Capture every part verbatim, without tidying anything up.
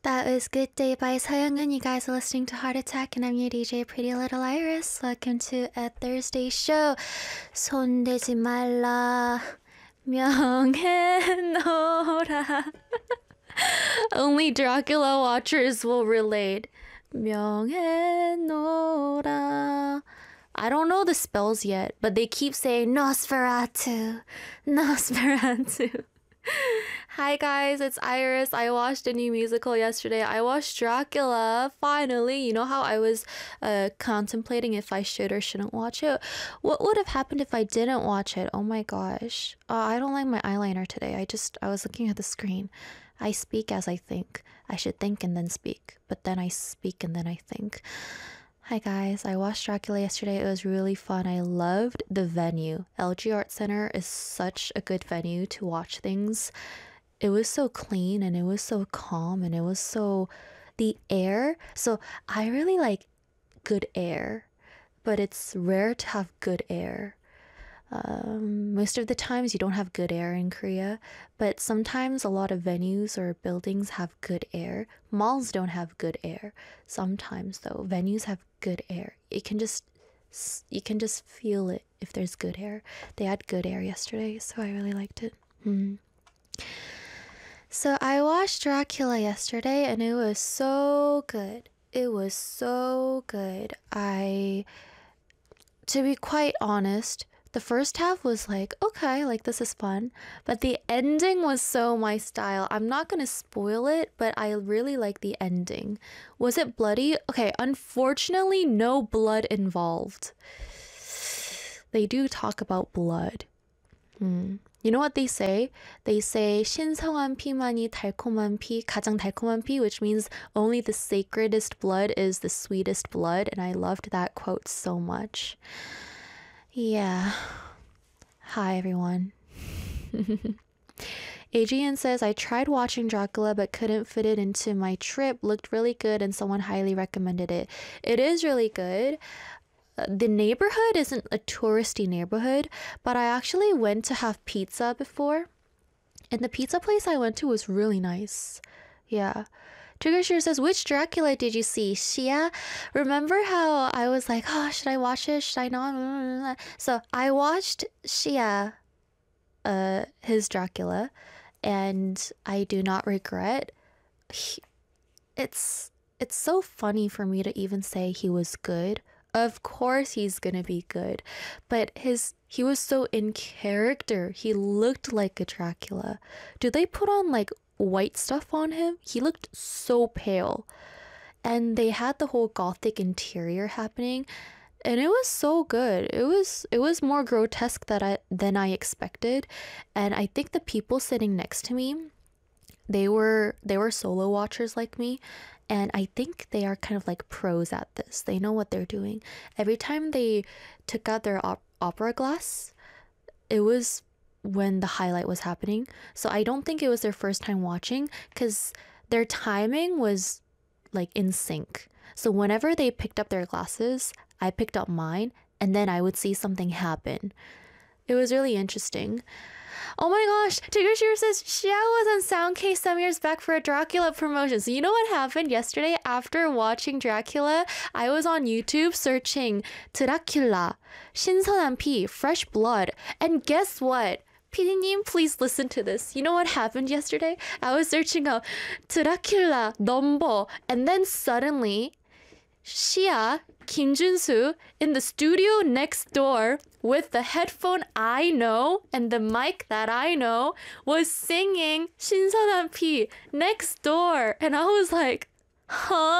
That was Good Day by Seoyoung. You guys are listening to Heart Attack, and I'm your D J, Pretty Little Iris. Welcome to a Thursday show. 손대지 말라, 명해놓으라. Only Dracula watchers will relate. 명해놓으라. I don't know the spells yet, but they keep saying Nosferatu, Nosferatu. Hi guys, it's Iris. I watched a new musical yesterday. I watched Dracula, finally. You know how I was uh, contemplating if I should or shouldn't watch it? What would have happened if I didn't watch it? Oh my gosh. Uh, I don't like my eyeliner today. I just, I was looking at the screen. I speak as I think. I should think and then speak. But then I speak and then I think. Hi guys, I watched Dracula yesterday. It was really fun. I loved the venue. L G Art Center is such a good venue to watch things. It was so clean and it was so calm and it was so... The air. So I really like good air, but it's rare to have good air. Um, most of the times you don't have good air in Korea, but sometimes a lot of venues or buildings have good air. Malls don't have good air. Sometimes though, venues have good air. You can just you can just feel it if there's good air. They had good air yesterday, so I really liked it. Hmm. So I watched Dracula yesterday and it was so good. It was so good. I, to be quite honest, the first half was like, okay, like this is fun. But the ending was so my style. I'm not going to spoil it, but I really like the ending. Was it bloody? Okay, unfortunately, no blood involved. They do talk about blood. Hmm. You know what they say? They say 신성한 피만이 달콤한 피, 가장 달콤한 피, which means only the sacredest blood is the sweetest blood. And I loved that quote so much. Yeah. Hi, everyone. Adrian says, I tried watching Dracula but couldn't fit it into my trip. Looked really good and someone highly recommended it. It is really good. Uh, the neighborhood isn't a touristy neighborhood, but I actually went to have pizza before. And the pizza place I went to was really nice. Yeah. Triggersure says, which Dracula did you see? Xia? Remember how I was like, oh, should I watch it? Should I not? So I watched Xia, uh, his Dracula, and I do not regret. He, it's it's so funny for me to even say he was good. Of course he's gonna be good, but his he was so in character. He looked like a Dracula. Do they put on like white stuff on him? He looked so pale, and they had the whole gothic interior happening, and it was so good. It was it was more grotesque that I than I expected, and I think the people sitting next to me, they were they were solo watchers like me, and I think they are kind of like pros at this. They know what they're doing. Every time they took out their op- opera glass, it was when the highlight was happening. So I don't think it was their first time watching, because their timing was like in sync. So whenever they picked up their glasses, I picked up mine, and then I would see something happen. It was really interesting. Oh my gosh, Tiggershire says Xia was on Soundcase some years back for a Dracula promotion. So you know what happened yesterday after watching Dracula? I was on YouTube searching Dracula, 신선한 피, fresh blood, and guess what? 피디님, please listen to this. You know what happened yesterday? I was searching up Dracula number, and then suddenly Xia, Kim Junsu, in the studio next door with the headphone I know and the mic that I know was singing 신선한 피 next door. And I was like, huh?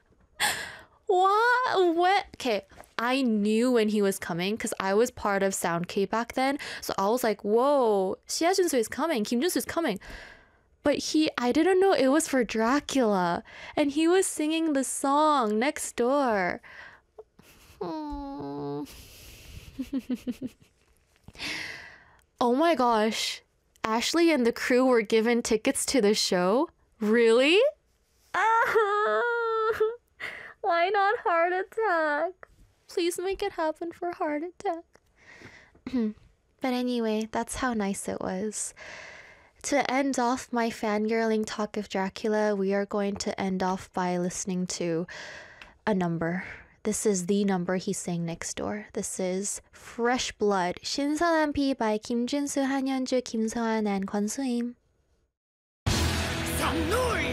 What? What? Okay, I knew when he was coming because I was part of SoundK back then. So I was like, whoa, Xia Junsu is coming. Kim Junsu is coming. But he, I didn't know it was for Dracula. And he was singing the song next door. Oh, oh my gosh. Ashley and the crew were given tickets to the show? Really? Why not Heart Attack? Please make it happen for Heart Attack. But anyway, that's how nice it was. To end off my fangirling talk of Dracula, we are going to end off by listening to a number. This is the number he sang next door. This is Fresh Blood, 신선한 피 by 김준수, 한현주, 김서한, and 권수임. 상놀